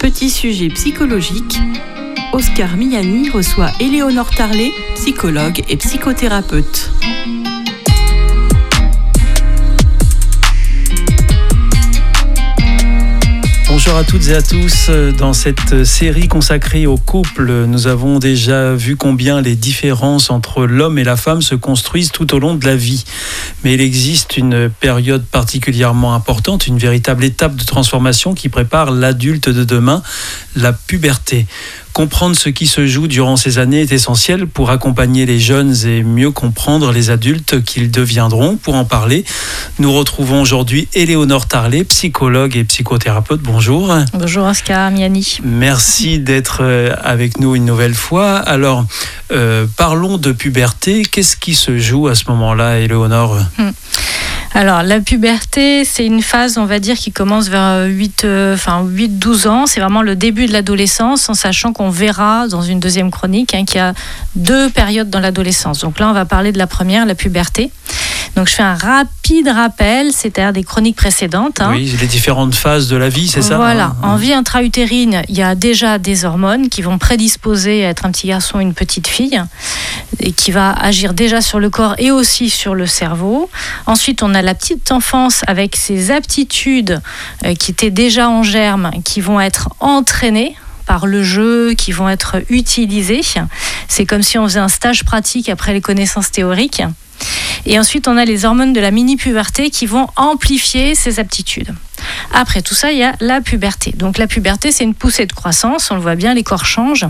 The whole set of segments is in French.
Petit sujet psychologique, Oscar Miani reçoit Éléonore Tarlet, psychologue et psychothérapeute. Bonjour à toutes et à tous. Dans cette série consacrée au couple, nous avons déjà vu combien les différences entre l'homme et la femme se construisent tout au long de la vie. Mais il existe une période particulièrement importante, une véritable étape de transformation qui prépare l'adulte de demain, la puberté. Comprendre ce qui se joue durant ces années est essentiel pour accompagner les jeunes et mieux comprendre les adultes qu'ils deviendront. Pour en parler, nous retrouvons aujourd'hui Éléonore Tarlet, psychologue et psychothérapeute. Bonjour. Bonjour Oscar Miani. Merci d'être avec nous une nouvelle fois. Alors, parlons de puberté. Qu'est-ce qui se joue à ce moment-là, Éléonore ? Alors, la puberté, c'est une phase, on va dire, qui commence vers 8-12 ans. C'est vraiment le début de l'adolescence, en sachant qu'on verra dans une deuxième chronique qu'il y a 2 périodes dans l'adolescence. Donc là, on va parler de la première, la puberté. Donc, je fais un rapide rappel, c'est-à-dire des chroniques précédentes. Oui, les différentes phases de la vie, c'est ça ? Voilà. En vie intra-utérine, il y a déjà des hormones qui vont prédisposer à être un petit garçon ou une petite fille et qui va agir déjà sur le corps et aussi sur le cerveau. Ensuite, on a la petite enfance avec ses aptitudes qui étaient déjà en germe, qui vont être entraînées par le jeu, qui vont être utilisées. C'est comme si on faisait un stage pratique après les connaissances théoriques. Et ensuite, on a les hormones de la mini-puberté qui vont amplifier ces aptitudes. Après tout ça, il y a la puberté. Donc la puberté, c'est une poussée de croissance. On le voit bien, les corps changent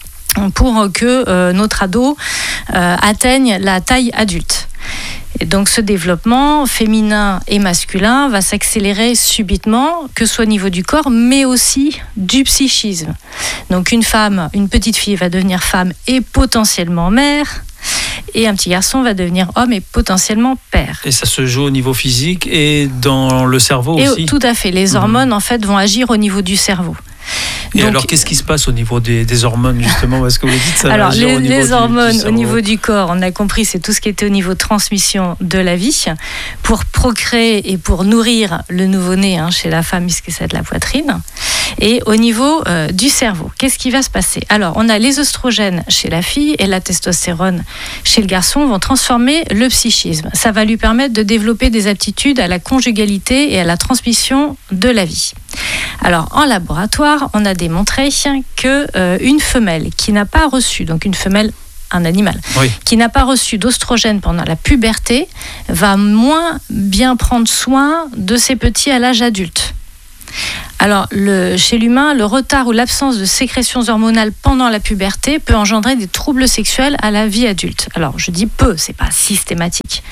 pour que notre ado atteigne la taille adulte. Et donc ce développement féminin et masculin va s'accélérer subitement, que ce soit au niveau du corps, mais aussi du psychisme. Donc une petite fille va devenir femme et potentiellement mère, et un petit garçon va devenir homme et potentiellement père. Et ça se joue au niveau physique et dans le cerveau aussi ? Tout à fait. Les hormones, en fait, vont agir au niveau du cerveau. Et donc, alors, qu'est-ce qui se passe au niveau des hormones, justement ? Parce que vous dites ça va agir au niveau les hormones du au niveau du corps, on a compris, c'est tout ce qui était au niveau transmission de la vie, pour procréer et pour nourrir le nouveau-né chez la femme, puisque c'est de la poitrine. Et au niveau du cerveau, qu'est-ce qui va se passer ? Alors, on a les oestrogènes chez la fille et la testostérone chez le garçon vont transformer le psychisme. Ça va lui permettre de développer des aptitudes à la conjugalité et à la transmission de la vie. Alors, en laboratoire, on a démontré qu'une femelle qui n'a pas reçu, donc une femelle, un animal, oui, qui n'a pas reçu d'oestrogène pendant la puberté, va moins bien prendre soin de ses petits à l'âge adulte. Alors, chez l'humain, le retard ou l'absence de sécrétions hormonales pendant la puberté peut engendrer des troubles sexuels à la vie adulte. Alors, je dis peu, c'est pas systématique.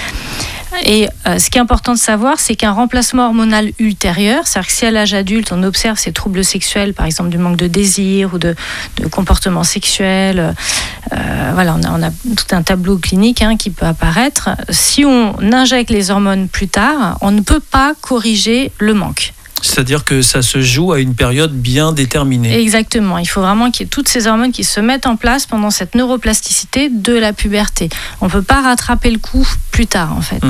Et ce qui est important de savoir, c'est qu'un remplacement hormonal ultérieur, c'est-à-dire que si à l'âge adulte, on observe ces troubles sexuels, par exemple du manque de désir ou de comportement sexuel, on a tout un tableau clinique qui peut apparaître. Si on injecte les hormones plus tard, on ne peut pas corriger le manque. C'est-à-dire que ça se joue à une période bien déterminée. Exactement. Il faut vraiment qu'il y ait toutes ces hormones qui se mettent en place pendant cette neuroplasticité de la puberté. On ne peut pas rattraper le coup plus tard, en fait.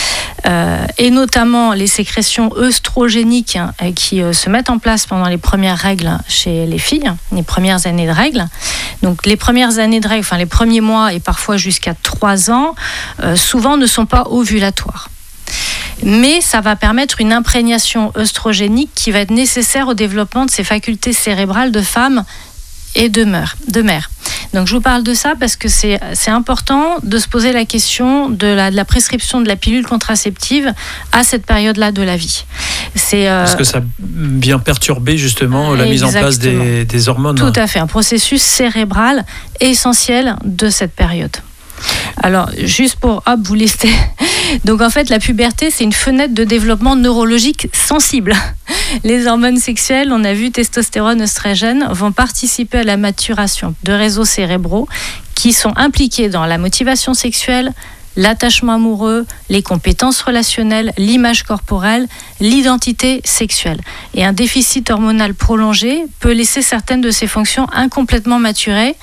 Et notamment les sécrétions œstrogéniques qui se mettent en place pendant les premières règles chez les filles, les premières années de règles. Donc les premières années de règles, les premiers mois et parfois jusqu'à 3 ans, souvent ne sont pas ovulatoires. Mais ça va permettre une imprégnation œstrogénique qui va être nécessaire au développement de ces facultés cérébrales de femme et de mère. Donc je vous parle de ça parce que c'est important de se poser la question de la prescription de la pilule contraceptive à cette période-là de la vie. Parce que ça a bien perturbé justement la mise en place des hormones. Tout à fait, un processus cérébral essentiel de cette période. Alors, juste pour vous lister. Donc, en fait, la puberté, c'est une fenêtre de développement neurologique sensible. Les hormones sexuelles, on a vu testostérone, œstrogène, vont participer à la maturation de réseaux cérébraux qui sont impliqués dans la motivation sexuelle, l'attachement amoureux, les compétences relationnelles, l'image corporelle, l'identité sexuelle. Et un déficit hormonal prolongé peut laisser certaines de ces fonctions incomplètement maturées,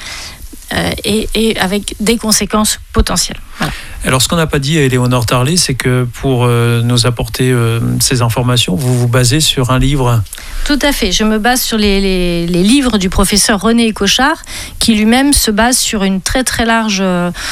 et avec des conséquences potentielles. Voilà. Alors, ce qu'on n'a pas dit à Éléonore Tarlet, c'est que pour nous apporter ces informations, vous vous basez sur un livre. Tout à fait. Je me base sur les livres du professeur René Écochard, qui lui-même se base sur une très très large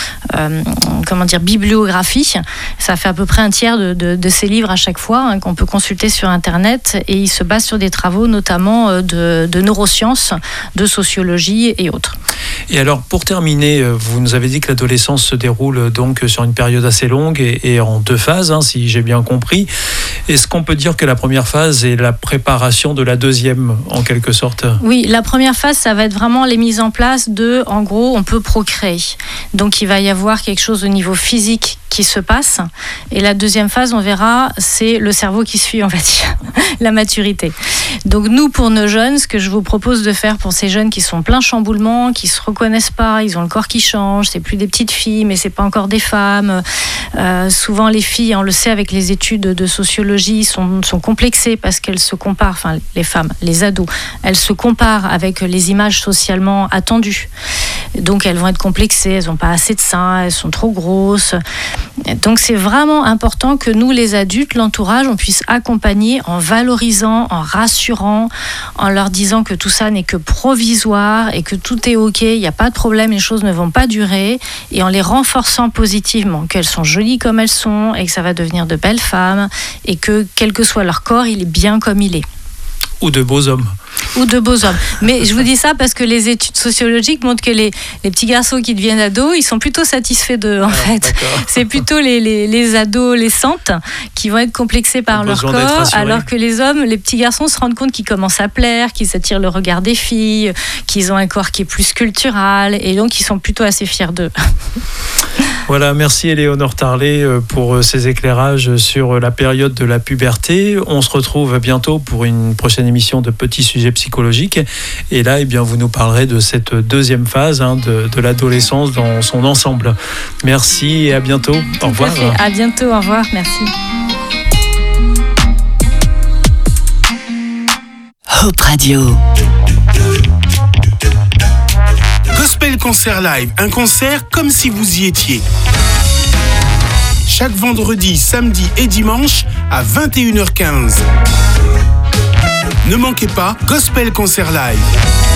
bibliographie. Ça fait à peu près un tiers de ses livres à chaque fois, qu'on peut consulter sur Internet, et il se base sur des travaux notamment de neurosciences, de sociologie et autres. Et alors, pour terminer, vous nous avez dit que l'adolescence se déroule donc sur une période assez longue et en 2 phases, si j'ai bien compris. Est-ce qu'on peut dire que la première phase est la préparation de la deuxième, en quelque sorte ? Oui, la première phase, ça va être vraiment les mises en place en gros, on peut procréer. Donc, il va y avoir quelque chose au niveau physique qui se passe. Et la deuxième phase, on verra, c'est le cerveau qui suit, on va dire, la maturité. Donc nous, pour nos jeunes, ce que je vous propose de faire pour ces jeunes qui sont plein chamboulement, qui se reconnaissent pas, ils ont le corps qui change, c'est plus des petites filles, mais c'est pas encore des femmes. Souvent, les filles, on le sait avec les études de sociologie, sont complexées parce qu'elles se comparent, enfin les femmes, les ados, elles se comparent avec les images socialement attendues. Donc elles vont être complexées, elles n'ont pas assez de seins, elles sont trop grosses. Donc c'est vraiment important que nous, les adultes, l'entourage, on puisse accompagner en valorisant, en rassurant, en leur disant que tout ça n'est que provisoire et que tout est ok, il n'y a pas de problème, les choses ne vont pas durer, et en les renforçant positivement, qu'elles sont jolies comme elles sont et que ça va devenir de belles femmes et que quel que soit leur corps, il est bien comme il est. Ou de beaux hommes. Ou de beaux hommes. Mais je vous dis ça parce que les études sociologiques montrent que les petits garçons qui deviennent ados, ils sont plutôt satisfaits d'eux, en fait. D'accord. C'est plutôt les adolescentes qui vont être complexés par leur corps, alors que les hommes, les petits garçons se rendent compte qu'ils commencent à plaire, qu'ils attirent le regard des filles, qu'ils ont un corps qui est plus sculptural, et donc ils sont plutôt assez fiers d'eux. Voilà, merci Éléonore Tarlet pour ces éclairages sur la période de la puberté. On se retrouve bientôt pour une prochaine émission de Petits Sujets Psychologiques. Et là, vous nous parlerez de cette deuxième phase de l'adolescence dans son ensemble. Merci et à bientôt. Au revoir. À bientôt, au revoir, merci. Hope Radio. Gospel Concert Live, un concert comme si vous y étiez. Chaque vendredi, samedi et dimanche à 21h15. Ne manquez pas Gospel Concert Live.